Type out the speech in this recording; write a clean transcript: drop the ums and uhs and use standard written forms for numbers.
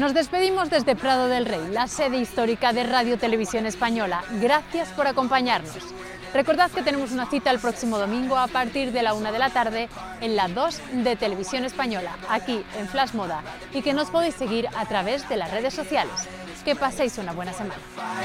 Nos despedimos desde Prado del Rey, la sede histórica de Radio Televisión Española. Gracias por acompañarnos. Recordad que tenemos una cita el próximo domingo a partir de la 1 de la tarde en la 2 de Televisión Española, aquí en Flash Moda, y que nos podéis seguir a través de las redes sociales. Que paséis una buena semana.